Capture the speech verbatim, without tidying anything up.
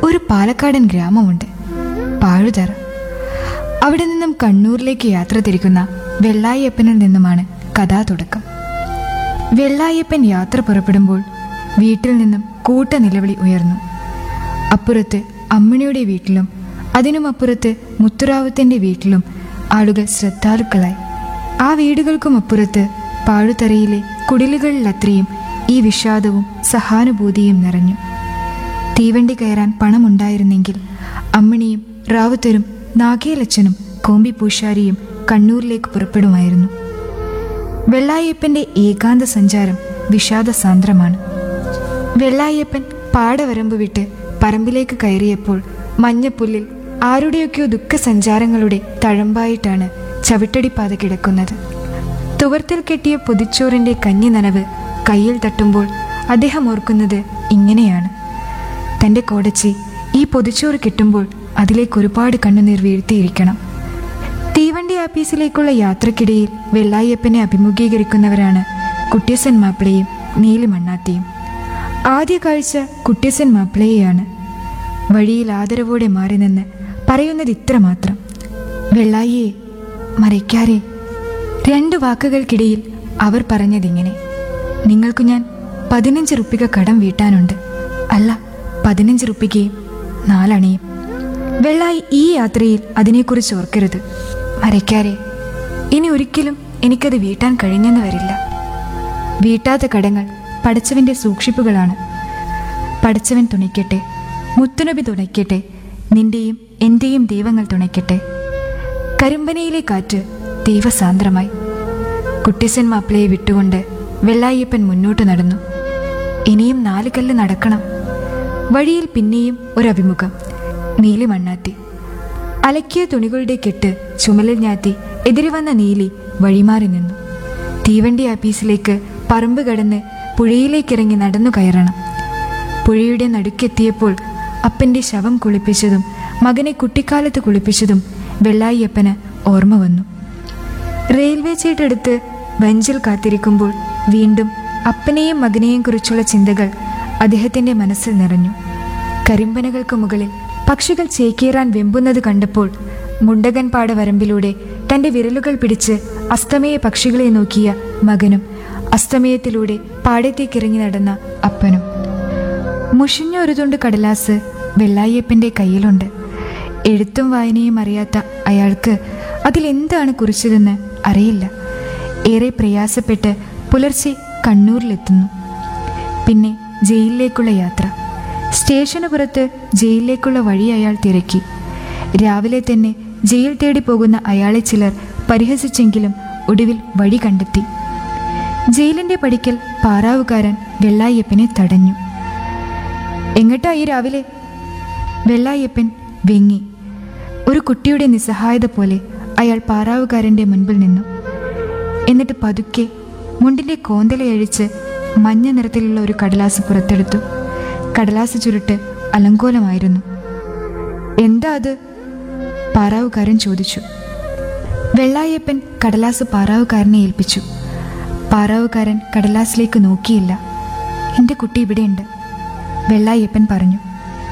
ഒരു പാലക്കാടൻ ഗ്രാമമുണ്ട്, പാഴുതറ. അവിടെ നിന്നും കണ്ണൂരിലേക്ക് യാത്ര തിരിക്കുന്ന വെള്ളായപ്പനിൽ നിന്നുമാണ് കഥാതുടക്കം. വെള്ളായപ്പൻ യാത്ര പുറപ്പെടുമ്പോൾ വീട്ടിൽ നിന്നും കൂട്ട നിലവിളി ഉയർന്നു. അപ്പുറത്ത് അമ്മിണിയുടെ വീട്ടിലും അതിനുമപ്പുറത്ത് മുത്തുറാവുത്തൻ്റെ വീട്ടിലും ആളുകൾ ശ്രദ്ധാലുക്കളായി. ആ വീടുകൾക്കും അപ്പുറത്ത് പാഴുതറയിലെ കുടിലുകളിലത്രയും ഈ വിഷാദവും സഹാനുഭൂതിയും നിറഞ്ഞു. തീവണ്ടി കയറാൻ പണമുണ്ടായിരുന്നെങ്കിൽ അമ്മിണിയും റാവുത്തരും നാഗേലച്ചനും കോമ്പിപ്പൂശാരിയും കണ്ണൂരിലേക്ക് പുറപ്പെടുമായിരുന്നു. വെള്ളായപ്പൻ്റെ ഏകാന്ത സഞ്ചാരം വിഷാദസാന്ദ്രമാണ്. വെള്ളായപ്പൻ പാടവരമ്പ് വിട്ട് പറമ്പിലേക്ക് കയറിയപ്പോൾ മഞ്ഞപ്പുല്ലിൽ ആരുടെയൊക്കെയോ ദുഃഖസഞ്ചാരങ്ങളുടെ തഴമ്പായിട്ടാണ് ചവിട്ടടിപ്പാത കിടക്കുന്നത്. തുവർത്തിൽ കെട്ടിയ പൊതിച്ചോറിൻ്റെ കഞ്ഞി നനവ് കയ്യിൽ തട്ടുമ്പോൾ അദ്ദേഹം ഓർക്കുന്നത് ഇങ്ങനെയാണ്: തൻ്റെ കോടച്ചി ഈ പൊതിച്ചോറ് കിട്ടുമ്പോൾ അതിലേക്ക് ഒരുപാട് കണ്ണുനീർ വീഴ്ത്തിയിരിക്കണം. തീവണ്ടി ആപ്പീസിലേക്കുള്ള യാത്രക്കിടയിൽ വെള്ളായപ്പനെ അഭിമുഖീകരിക്കുന്നവരാണ് കുട്ടിയസൻ മാപ്പിളയും നീലിമണ്ണാത്തിയും. ആദ്യ കാഴ്ച കുട്ടിയസൻ മാപ്പിളയെയാണ്. വഴിയിൽ ആദരവോടെ മാറി നിന്ന് പറയുന്നത് ഇത്ര മാത്രം: വെള്ളായിയെ, മരയ്ക്കാരെ. രണ്ടു വാക്കുകൾക്കിടയിൽ അവർ പറഞ്ഞതിങ്ങനെ: നിങ്ങൾക്കു ഞാൻ പതിനഞ്ച് റുപ്പിക കടം വീട്ടാനുണ്ട്. അല്ല, പതിനഞ്ച് റുപ്പികയും നാലണയും. വെള്ളായി ഈ യാത്രയിൽ അതിനെക്കുറിച്ച് ഓർക്കരുത്. മരയ്ക്കാരെ, ഇനി ഒരിക്കലും എനിക്കത് വീട്ടാൻ കഴിഞ്ഞെന്ന് വരില്ല. വീട്ടാത്ത കടങ്ങൾ പടച്ചവൻ്റെ സൂക്ഷിപ്പുകളാണ്. പടച്ചവൻ തുണയ്ക്കട്ടെ, മുത്തുനബി തുണയ്ക്കട്ടെ, നിന്റെയും എൻ്റെയും ദൈവങ്ങൾ തുണയ്ക്കട്ടെ. കരിമ്പനയിലെ കാറ്റ് ദൈവസാന്ദ്രമായി. കുട്ടിസൻ മാപ്പിളയെ വിട്ടുകൊണ്ട് വെള്ളായപ്പൻ മുന്നോട്ട് നടന്നു. ഇനിയും നാല് കല്ല് നടക്കണം. വഴിയിൽ പിന്നെയും ഒരഭിമുഖം: നീലിമണ്ണാത്തി. അലക്കിയ തുണികളുടെ കെട്ട് ചുമലിൽ ഞാത്തി എതിരെ വന്ന നീലി വഴിമാറി നിന്നു. തീവണ്ടി ആപ്പീസിലേക്ക് പറമ്പ് കടന്ന് പുഴയിലേക്കിറങ്ങി നടന്നു കയറണം. പുഴയുടെ നടുക്കെത്തിയപ്പോൾ അപ്പൻ്റെ ശവം കുളിപ്പിച്ചതും മകനെ കുട്ടിക്കാലത്ത് കുളിപ്പിച്ചതും വെള്ളായപ്പന് ഓർമ്മ വന്നു. റെയിൽവേ ചീട്ടെടുത്ത് ബെഞ്ചിൽ കാത്തിരിക്കുമ്പോൾ വീണ്ടും അപ്പനെയും മകനെയും കുറിച്ചുള്ള ചിന്തകൾ അദ്ദേഹത്തിൻ്റെ മനസ്സിൽ നിറഞ്ഞു. കരിമ്പനകൾക്ക് മുകളിൽ പക്ഷികൾ ചേക്കേറാൻ വെമ്പുന്നത് കണ്ടപ്പോൾ മുണ്ടകൻ പാട വരമ്പിലൂടെ തൻ്റെ വിരലുകൾ പിടിച്ച് അസ്തമയ പക്ഷികളെ നോക്കിയ മകനും അസ്തമയത്തിലൂടെ പാടത്തേക്കിറങ്ങി നടന്ന അപ്പനും. മുഷിഞ്ഞ ഒരു തുണ്ട് കടലാസ് വെള്ളായപ്പൻ്റെ കയ്യിലുണ്ട്. എഴുത്തും വായനയും അറിയാത്ത അയാൾക്ക് അതിലെന്താണ് കുറിച്ചതെന്ന് അറിയില്ല. ഏറെ പ്രയാസപ്പെട്ട് പുലർച്ചെ കണ്ണൂരിലെത്തുന്നു. പിന്നെ ജയിലിലേക്കുള്ള യാത്ര. സ്റ്റേഷന് പുറത്ത് ജയിലിലേക്കുള്ള വഴി അയാൾ തിരക്കി. രാവിലെ തന്നെ ജയിൽ തേടി പോകുന്ന അയാളെ ചിലർ പരിഹസിച്ചെങ്കിലും ഒടുവിൽ വഴി കണ്ടെത്തി. ജയിലിൻ്റെ പടിക്കൽ പാറാവുകാരൻ വെള്ളായപ്പനെ തടഞ്ഞു. എങ്ങട്ടാ ഈ രാവിലെ? വെള്ളായപ്പൻ വെങ്ങി. ഒരു കുട്ടിയുടെ നിസ്സഹായത പോലെ അയാൾ പാറാവുകാരൻ്റെ മുൻപിൽ നിന്നു. എന്നിട്ട് പതുക്കെ മുണ്ടിൻ്റെ കോന്തലയഴിച്ച് മഞ്ഞ നിറത്തിലുള്ള ഒരു കടലാസ് പുറത്തെടുത്തു. കടലാസ് ചുരുട്ട് അലങ്കോലമായിരുന്നു. എന്താ അത്? പാറാവുകാരൻ ചോദിച്ചു. വെള്ളായപ്പൻ കടലാസ് പാറാവുകാരനെ ഏൽപ്പിച്ചു. പാറാവുകാരൻ കടലാസിലേക്ക് നോക്കിയില്ല. എൻ്റെ കുട്ടി ഇവിടെയുണ്ട്, വെള്ളായപ്പൻ പറഞ്ഞു.